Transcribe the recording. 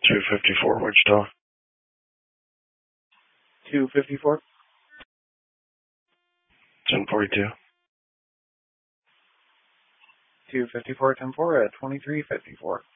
254 Wichita. 254. 1042. 254, 10-4 at 2354.